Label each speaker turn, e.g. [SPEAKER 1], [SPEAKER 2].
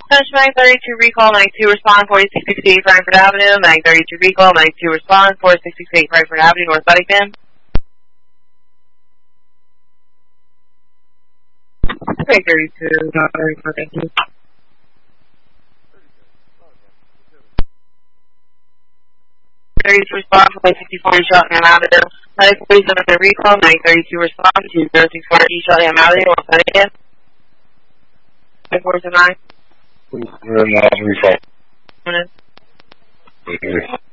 [SPEAKER 1] Touch 932 recall, 92 respond, 4668 Frankfurt Avenue, 932 recall, 92 respond, 4668 Frankfurt Avenue, North Buddington. Okay, 32, not very good, thank you. 32 respond, 464 East Cheltenham Avenue, 947 recall, 932 respond, 2064 East Cheltenham Avenue, North Buddington. 949.
[SPEAKER 2] Recall.